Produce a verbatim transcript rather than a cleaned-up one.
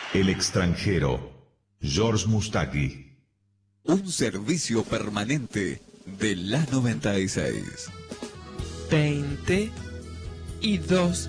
El extranjero, George Mustaki. Un servicio permanente de la noventa y seis. veinte y dos